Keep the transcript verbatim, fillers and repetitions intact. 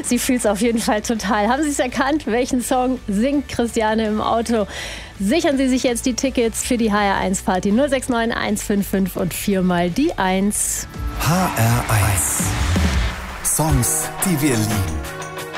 Sie fühlt es auf jeden Fall total. Haben Sie es erkannt? Welchen Song singt Christiane im Auto? Sichern Sie sich jetzt die Tickets für die H R eins Party. null sechs neun eins fünf fünf und viermal die eins. H R eins. Songs, die wir lieben.